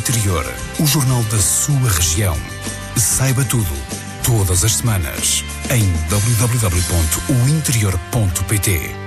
Interior, o jornal da sua região. Saiba tudo, todas as semanas, em www.ointerior.pt.